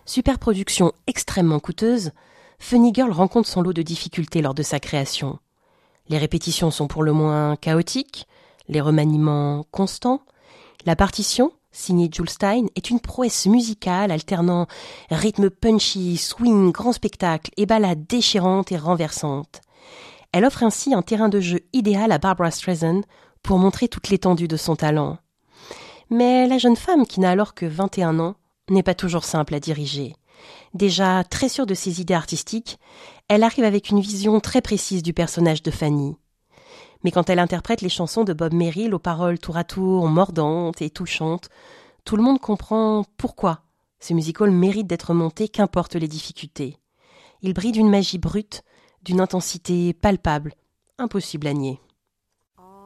Superproduction extrêmement coûteuse, Funny Girl rencontre son lot de difficultés lors de sa création. Les répétitions sont pour le moins chaotiques, les remaniements constants. La partition, signée Jules Stein, est une prouesse musicale alternant rythme punchy, swing, grand spectacle et ballades déchirantes et renversantes. Elle offre ainsi un terrain de jeu idéal à Barbra Streisand pour montrer toute l'étendue de son talent. Mais la jeune femme, qui n'a alors que 21 ans, n'est pas toujours simple à diriger. Déjà très sûre de ses idées artistiques, elle arrive avec une vision très précise du personnage de Fanny. Mais quand elle interprète les chansons de Bob Merrill aux paroles tour à tour mordantes et touchantes, tout le monde comprend pourquoi ce musical mérite d'être monté, qu'importe les difficultés. Il brille d'une magie brute, d'une intensité palpable, impossible à nier.